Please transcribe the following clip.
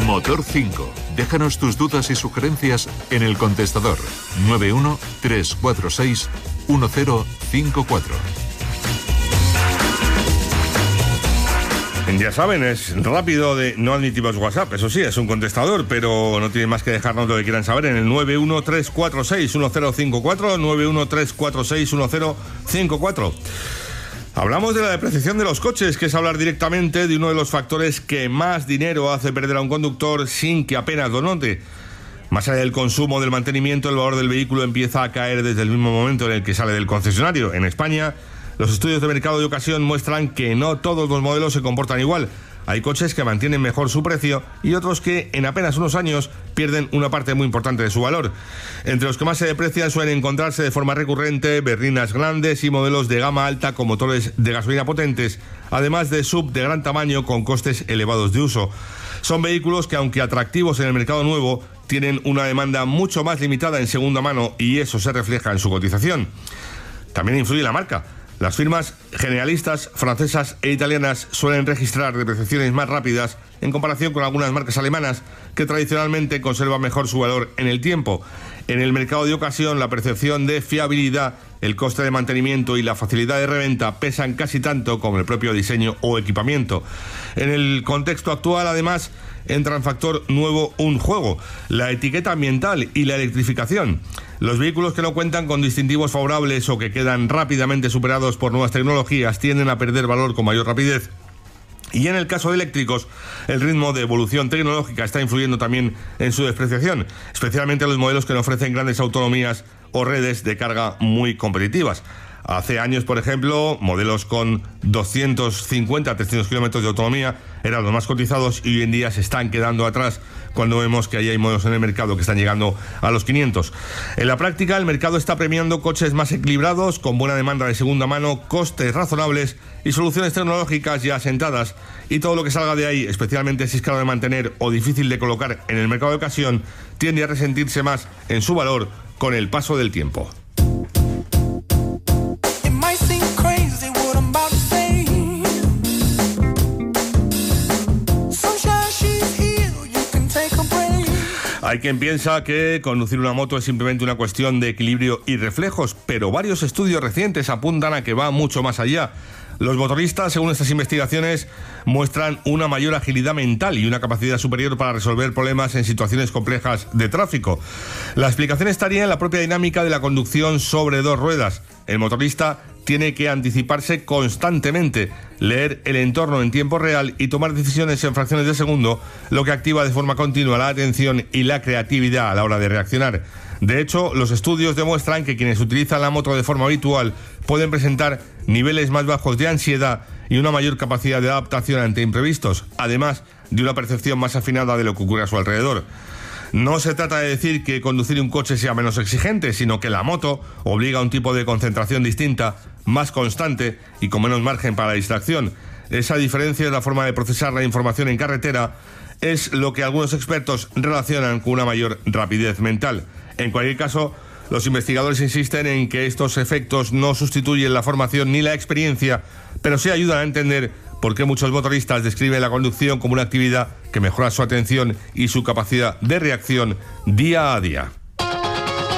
Motor 5. Déjanos tus dudas y sugerencias en el contestador 91 346 1054. Ya saben, es rápido, no admitimos WhatsApp, eso sí, es un contestador, pero no tienen más que dejarnos lo que quieran saber en el 913461054, 913461054. Hablamos de la depreciación de los coches, que es hablar directamente de uno de los factores que más dinero hace perder a un conductor sin que apenas lo note. Más allá del consumo, del mantenimiento, el valor del vehículo empieza a caer desde el mismo momento en el que sale del concesionario. En España, los estudios de mercado de ocasión muestran que no todos los modelos se comportan igual. Hay coches que mantienen mejor su precio y otros que en apenas unos años pierden una parte muy importante de su valor. Entre los que más se deprecian suelen encontrarse de forma recurrente berlinas grandes y modelos de gama alta con motores de gasolina potentes, además de sub de gran tamaño con costes elevados de uso. Son vehículos que, aunque atractivos en el mercado nuevo, tienen una demanda mucho más limitada en segunda mano y eso se refleja en su cotización. También influye la marca. Las firmas generalistas francesas e italianas suelen registrar depreciaciones más rápidas en comparación con algunas marcas alemanas que tradicionalmente conservan mejor su valor en el tiempo. En el mercado de ocasión, la percepción de fiabilidad, el coste de mantenimiento y la facilidad de reventa pesan casi tanto como el propio diseño o equipamiento. En el contexto actual, además, entra en factor nuevo un juego: la etiqueta ambiental y la electrificación. Los vehículos que no cuentan con distintivos favorables o que quedan rápidamente superados por nuevas tecnologías tienden a perder valor con mayor rapidez. Y en el caso de eléctricos, el ritmo de evolución tecnológica está influyendo también en su despreciación, especialmente los modelos que no ofrecen grandes autonomías o redes de carga muy competitivas. Hace años, por ejemplo, modelos con 250 a 300 kilómetros de autonomía eran los más cotizados y hoy en día se están quedando atrás cuando vemos que ahí hay modelos en el mercado que están llegando a los 500. En la práctica, el mercado está premiando coches más equilibrados, con buena demanda de segunda mano, costes razonables y soluciones tecnológicas ya asentadas, y todo lo que salga de ahí, especialmente si es caro de mantener o difícil de colocar en el mercado de ocasión, tiende a resentirse más en su valor con el paso del tiempo. Hay quien piensa que conducir una moto es simplemente una cuestión de equilibrio y reflejos, pero varios estudios recientes apuntan a que va mucho más allá. Los motoristas, según estas investigaciones, muestran una mayor agilidad mental y una capacidad superior para resolver problemas en situaciones complejas de tráfico. La explicación estaría en la propia dinámica de la conducción sobre dos ruedas. El motorista tiene que anticiparse constantemente, leer el entorno en tiempo real y tomar decisiones en fracciones de segundo, lo que activa de forma continua la atención y la creatividad a la hora de reaccionar. De hecho, los estudios demuestran que quienes utilizan la moto de forma habitual pueden presentar niveles más bajos de ansiedad y una mayor capacidad de adaptación ante imprevistos, además de una percepción más afinada de lo que ocurre a su alrededor. No se trata de decir que conducir un coche sea menos exigente, sino que la moto obliga a un tipo de concentración distinta, más constante y con menos margen para la distracción. Esa diferencia es la forma de procesar la información en carretera, es lo que algunos expertos relacionan con una mayor rapidez mental. En cualquier caso, los investigadores insisten en que estos efectos no sustituyen la formación ni la experiencia, pero sí ayudan a entender por qué muchos motoristas describen la conducción como una actividad que mejora su atención y su capacidad de reacción día a día.